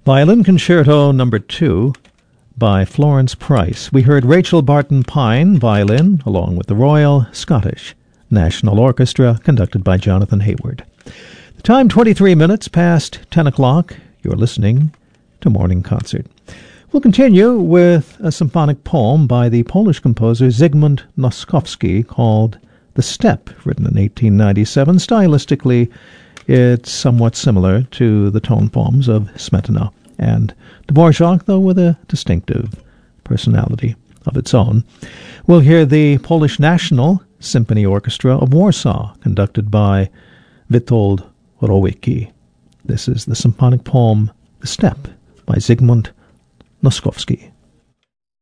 Violin Concerto No. 2 by Florence Price. We heard Rachel Barton Pine, violin, along with the Royal Scottish National Orchestra, conducted by Jonathan Hayward. The time, 23 minutes past 10 o'clock. You're listening to Morning Concert. We'll continue with a symphonic poem by the Polish composer Zygmunt Noskowski called The Steppe, written in 1897. Stylistically, it's somewhat similar to the tone poems of Smetana and Dvorak, though with a distinctive personality of its own. We'll hear the Polish National Symphony Orchestra of Warsaw, conducted by Witold Rowicki. This is the symphonic poem The Steppe by Zygmunt Noskowski.